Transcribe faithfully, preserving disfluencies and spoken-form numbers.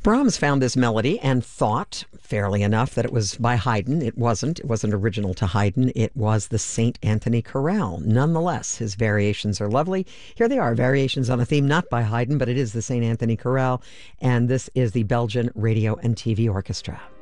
Brahms found this melody and thought, fairly enough, that it was by Haydn. It wasn't. It wasn't original to Haydn. It was the Saint Anthony Chorale. Nonetheless, his variations are lovely. Here they are, variations on a theme not by Haydn, but it is the Saint Anthony Chorale, and this is the Belgian Radio and T V Orchestra.